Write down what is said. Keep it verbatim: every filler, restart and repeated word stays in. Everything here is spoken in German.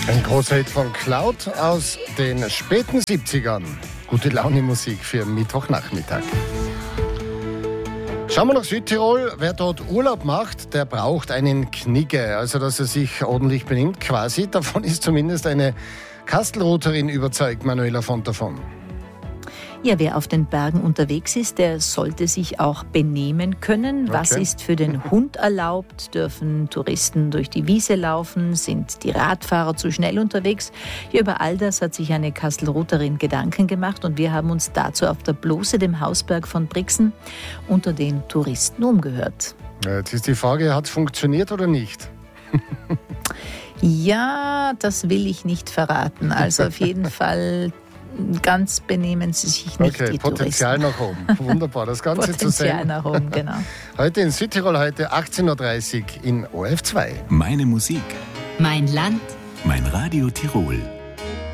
Ein großer Hit von Cloud aus den späten siebzigern. Gute Laune-Musik für Mittwochnachmittag. Schauen wir nach Südtirol. Wer dort Urlaub macht, der braucht einen Knigge. Also, dass er sich ordentlich benimmt, quasi. Davon ist zumindest eine Kastelrutterin überzeugt, Manuela von davon. Ja, wer auf den Bergen unterwegs ist, der sollte sich auch benehmen können. Was Okay. ist für den Hund erlaubt? Dürfen Touristen durch die Wiese laufen? Sind die Radfahrer zu schnell unterwegs? Ja, über all das hat sich eine Kastelrutterin Gedanken gemacht und wir haben uns dazu auf der Blose, dem Hausberg von Brixen, unter den Touristen umgehört. Ja, jetzt ist die Frage, hat es funktioniert oder nicht? Ja, das will ich nicht verraten. Also auf jeden Fall ganz benehmen Sie sich nicht, Okay, die Potenzial Touristen. nach oben. Wunderbar, das Ganze zu Potenzial sehen. nach oben, genau. Heute in Südtirol, heute achtzehn Uhr dreißig in O R F zwei. Meine Musik, Mein Land. mein Radio Tirol.